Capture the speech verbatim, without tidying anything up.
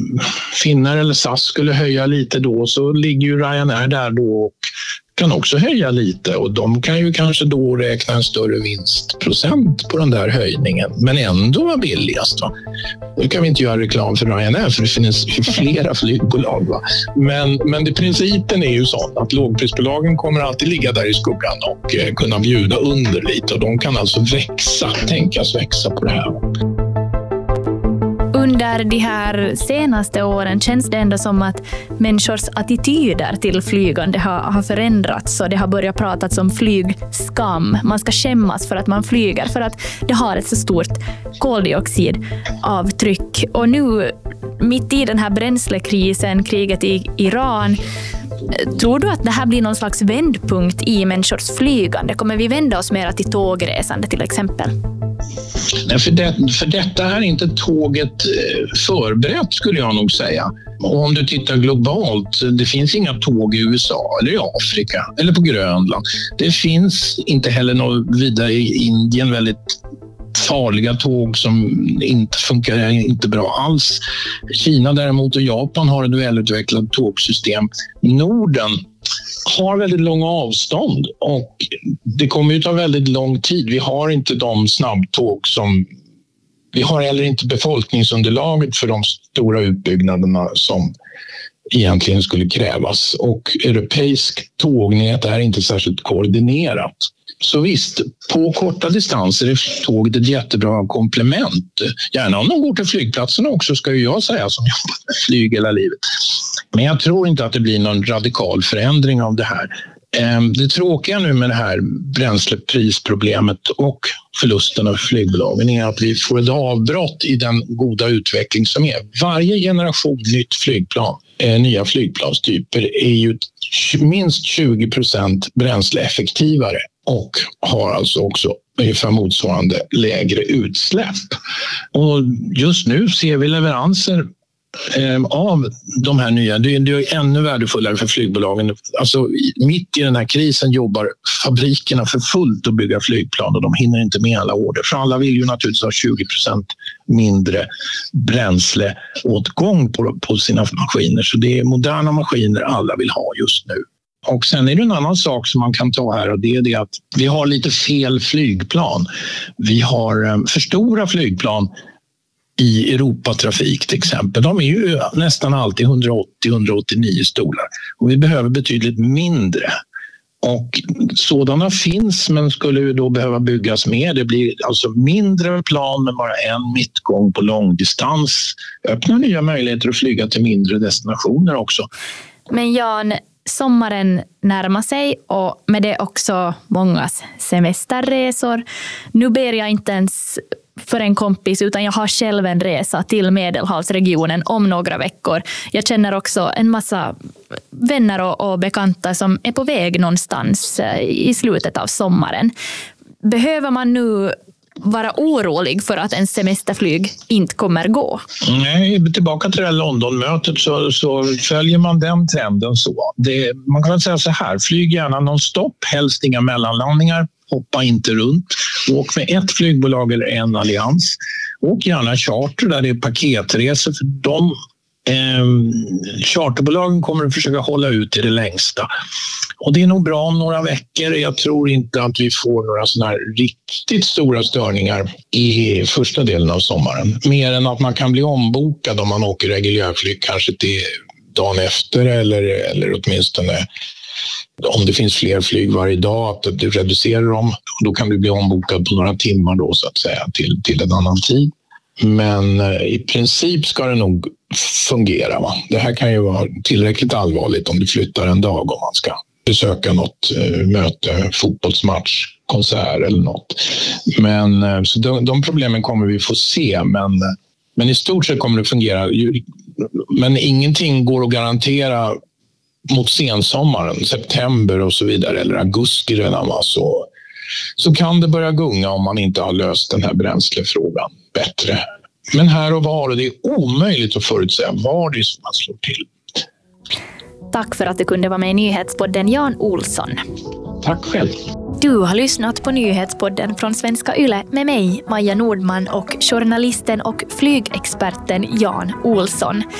Finnair eller S A S skulle höja lite då, så ligger ju Ryanair där då och kan också höja lite, och de kan ju kanske då räkna en större vinstprocent på den där höjningen, men ändå vara billigast. Va? Nu kan vi inte göra reklam för Ryanair för det finns flera flygbolag. Va? Men, men det, principen är ju sån att lågprisbolagen kommer alltid ligga där i skuggan och eh, kunna bjuda under lite, och de kan alltså växa, tänkas växa på det här. Under de här senaste åren känns det ändå som att människors attityder till flygande har, har förändrats, och det har börjat pratas om flygskam. Man ska skämmas för att man flyger för att det har ett så stort koldioxidavtryck. Och nu, mitt i den här bränslekrisen, kriget i Iran, tror du att det här blir någon slags vändpunkt i människors flygande? Kommer vi vända oss mer till tågresande till exempel? Nej, för, det, för detta är inte tåget förberett, skulle jag nog säga. Och om du tittar globalt, det finns inga tåg i U S A eller i Afrika eller på Grönland. Det finns inte heller något vidare i Indien, väldigt farliga tåg som inte funkar inte bra alls. Kina däremot och Japan har ett välutvecklat tågsystem. Norden har väldigt långa avstånd och det kommer ju ta väldigt lång tid. Vi har inte de snabbtåg som... Vi har heller inte befolkningsunderlaget för de stora utbyggnaderna som egentligen skulle krävas. Och europeisk tågnät är inte särskilt koordinerat. Så visst, på korta distanser är tåget ett jättebra komplement. Gärna om de går till flygplatserna också, ska ju jag säga, som jobbar med flyg hela livet. Men jag tror inte att det blir någon radikal förändring av det här. Det tråkiga nu med det här bränsleprisproblemet och förlusterna för flygbolagen är att vi får ett avbrott i den goda utveckling som är. Varje generation nytt flygplan, nya flygplanstyper är ju minst tjugo procent bränsleeffektivare och har alltså också ungefär motsvarande lägre utsläpp. Och just nu ser vi leveranser av de här nya, det är ännu värdefullare för flygbolagen. Alltså mitt i den här krisen jobbar fabrikerna för fullt att bygga flygplan och de hinner inte med alla order. För alla vill ju naturligtvis ha tjugo procent mindre bränsleåtgång på, på sina maskiner. Så det är moderna maskiner alla vill ha just nu. Och sen är det en annan sak som man kan ta här, och det är det att vi har lite fel flygplan. Vi har för stora flygplan i Europatrafik till exempel. De är ju nästan alltid hundraåttio till hundraåttionio stolar och vi behöver betydligt mindre. Och sådana finns men skulle ju då behöva byggas mer. Det blir alltså mindre plan med bara en mittgång på långdistans. Öppnar nya möjligheter att flyga till mindre destinationer också. Men Jan, sommaren närmar sig och med det också mångas semesterresor. Nu ber jag inte ens för en kompis utan jag har själv en resa till Medelhavsregionen om några veckor. Jag känner också en massa vänner och, och bekanta som är på väg någonstans i slutet av sommaren. Behöver man nu vara orolig för att en semesterflyg inte kommer gå? Nej, tillbaka till det här Londonmötet så, så följer man den trenden så. Det, man kan säga så här, flyg gärna non-stop, helst inga mellanlandningar. Hoppa inte runt. Åk med ett flygbolag eller en allians. Åk gärna charter där det är paketresor. För de eh, charterbolagen kommer att försöka hålla ut i det längsta. Och det är nog bra om några veckor. Jag tror inte att vi får några såna här riktigt stora störningar i första delen av sommaren. Mer än att man kan bli ombokad om man åker reguljärflyg kanske till dagen efter eller, eller åtminstone om det finns fler flyg varje dag, att du reducerar dem. Då kan du bli ombokad på några timmar då, så att säga, till, till en annan tid. Men eh, i princip ska det nog fungera. Va? Det här kan ju vara tillräckligt allvarligt om du flyttar en dag om man ska besöka något eh, möte, fotbollsmatch, konsert eller något. Men eh, så de, de problemen kommer vi få se, men, men i stort sett kommer det fungera. Men ingenting går att garantera mot sensommaren, september och så vidare, eller augusti redan, va? så, så kan det börja gunga om man inte har löst den här bränslefrågan bättre. Men här och var, och det är omöjligt att förutsäga var det är som man slår till. Tack för att du kunde vara med i Nyhetspodden, Jan Olsson. Tack själv. Du har lyssnat på Nyhetspodden från Svenska Yle med mig, Maja Nordman, och journalisten och flygexperten Jan Olsson.